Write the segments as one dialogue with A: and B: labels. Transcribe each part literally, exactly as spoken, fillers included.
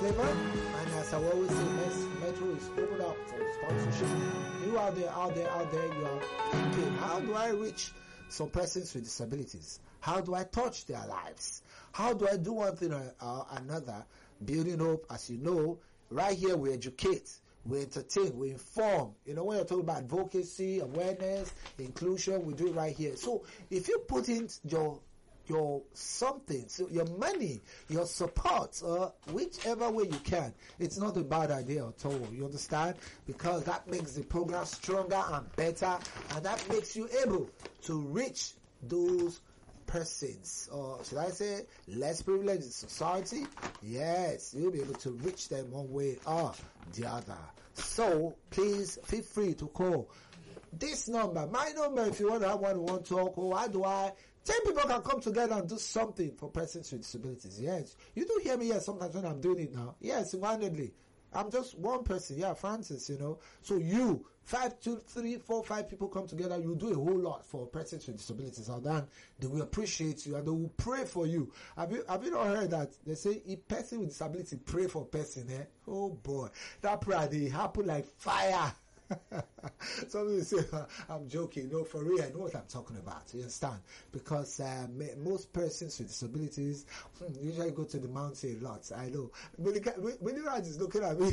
A: Flavor. And as I always say, Metro is open up for sponsorship. You out there, out there, out there, you are thinking, how do I reach some persons with disabilities? How do I touch their lives? How do I do one thing or uh, another? Building hope, as you know, right here we educate, we entertain, we inform. You know, when you're talking about advocacy, awareness, inclusion, we do it right here. So if you put in your your something, so your money, your support, uh, whichever way you can, it's not a bad idea at all. You understand? Because that makes the program stronger and better, and that makes you able to reach those persons, or should I say less privileged in society. Yes, you'll be able to reach them one way or the other. So please feel free to call this number, my number, if you want to have one one talk. Or how do I ten people can come together and do something for persons with disabilities? Yes, you do hear me here sometimes when I'm doing it now. Yes, single-handedly. I'm just one person, yeah, Francis, you know. So you, five, two, three, four, five people come together, you do a whole lot for persons with disabilities, and then they will appreciate you and they will pray for you. Have you, have you not heard that? They say, if person with disability pray for person, eh? Oh boy, that prayer, they happen like fire. Some people say, I'm joking. No, for real, I know what I'm talking about. You understand? Because uh, most persons with disabilities hmm, usually go to the mountain a lot. I know. When Raj is looking at me,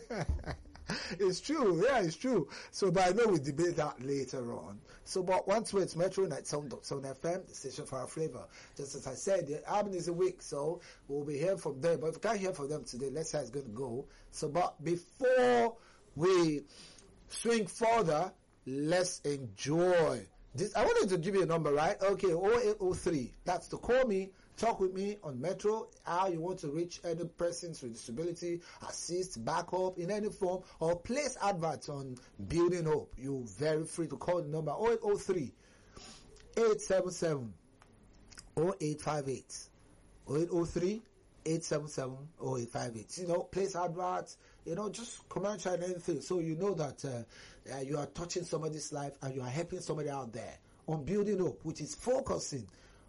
A: it's true. Yeah, it's true. So, but I know we debate that later on. So, but once we're at Metro ninety-seven point seven F M, the station for our flavor. Just as I said, the album is a week, so we'll be hearing from them. But if we can't hear from them today, let's see how it's going to go. So, but before we swing further, let's enjoy this. I wanted to give you a number, right? Okay, oh eight oh three. That's to call me, talk with me on Metro, how you want to reach any persons with disability, assist, back up in any form, or place adverts on Building Hope. You're very free to call the number oh eight oh three, eight seven seven, oh eight five eight. oh eight oh three, eight seven seven, oh eight five eight. You know, place adverts, you know, just commercial and anything. So you know that uh, uh, you are touching somebody's life and you are helping somebody out there on Building Hope, which is focusing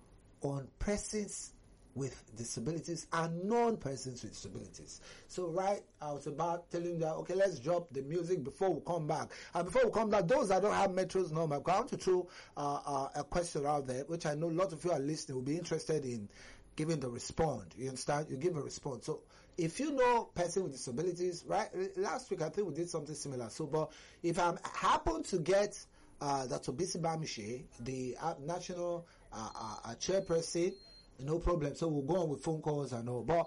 A: on persons with disabilities and non-persons with disabilities. So right, I was about telling you, okay, let's drop the music before we come back. And before we come back, those that don't have Metro's number, I want to throw uh, uh, a question out there, which I know a lot of you are listening will be interested in giving the response. You understand? You give a response. So if you know person with disabilities, right? Last week I think we did something similar. So, but if I happen to get uh, Doctor Bisi Bamishe, the uh, national uh, uh, chairperson, no problem. So we'll go on with phone calls and all. But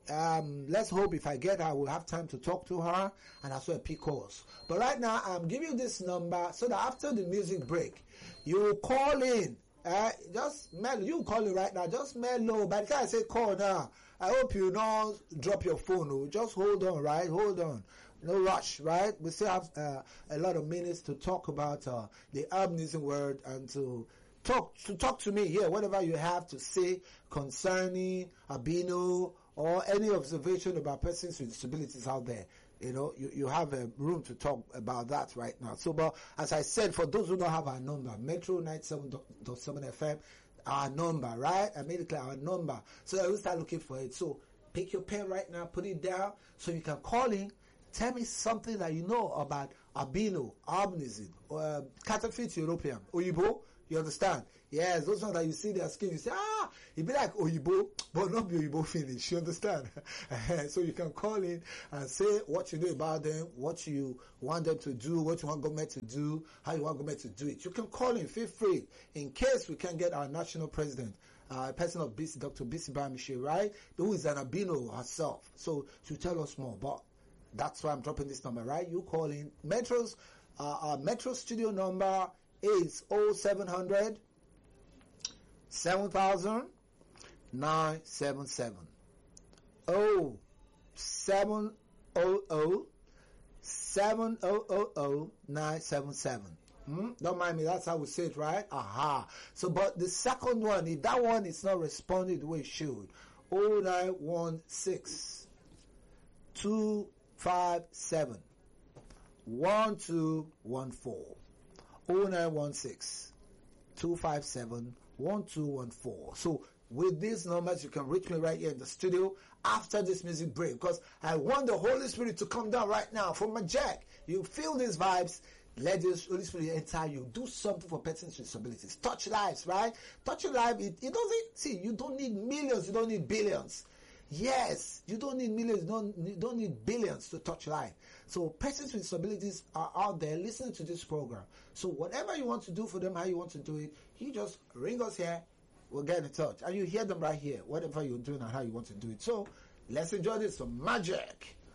A: um, let's hope if I get her, we'll have time to talk to her and as well pick calls. But right now, I'm giving you this number so that after the music break, you call in. Uh, just mellow. You call it right now. Just mellow. By the time I say call now, I hope you don't drop your phone. Oh. Just hold on, right? Hold on. No rush, right? We still have uh, a lot of minutes to talk about uh, the urbanism word and to talk to talk to me here. Whatever you have to say concerning albino or any observation about persons with disabilities out there. You know, you, you have a room to talk about that right now. So, but as I said, for those who don't have our number, Metro ninety-seven point seven F M, our number, right? I made it clear, our number. So I will start looking for it. So pick your pen right now, put it down, so you can call in. Tell me something that you know about albino, albinism, or uh, counterfeit European, Oyibo. You understand? Yes, those ones that you see their skin, you say, ah, it be like Oyibo, but not be Oyibo finish. You understand? So you can call in and say what you know about them, what you want them to do, what you want government to do, how you want government to do it. You can call in, feel free. In case we can get our national president, uh, person of B C, Doctor Bisi Bamishe, right? Who is an albino herself. So to tell us more. But that's why I'm dropping this number, right? You call in. Metro's, uh, our Metro studio number is oh seven hundred, seven thousand, nine seven seven. Oh, seven hundred, seven thousand, nine seven seven. Hmm? Don't mind me, that's how we say it, right? Aha. So, but the second one, if that one is not responding the way it should, oh nine one six, two five seven, one two one four. oh nine one six, two five seven, one two one four. So with these numbers, you can reach me right here in the studio after this music break, because I want the Holy Spirit to come down right now from my jack. You feel these vibes. Let the Holy Spirit enter you. Do something for persons with disabilities. Touch lives, right? Touching life, it, it doesn't, see, you don't need millions, you don't need billions. Yes, you don't need millions, you don't, you don't need billions to touch life. So persons with disabilities are out there listening to this program. So whatever you want to do for them, how you want to do it, you just ring us here, we'll get in touch. And you hear them right here, whatever you're doing and how you want to do it. So let's enjoy this, some magic.